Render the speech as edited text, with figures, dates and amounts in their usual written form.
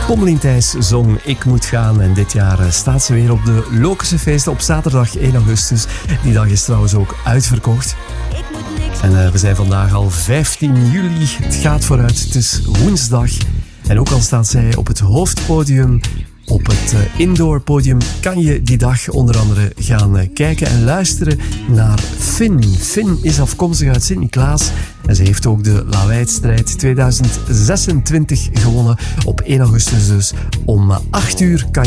Pommelien Thijs zong Ik Moet Gaan en dit jaar staat ze weer op de Lokerse Feesten op zaterdag 1 augustus. Die dag is trouwens ook uitverkocht. En we zijn vandaag al 15 juli. Het gaat vooruit, het is woensdag. En ook al staat zij op het hoofdpodium, op het indoor podium, kan je die dag onder andere gaan kijken en luisteren naar Finn. Finn is afkomstig uit Sint-Niklaas en ze heeft ook de Lawaaistrijd 2026 gewonnen. Op 1 augustus dus om 8 uur kan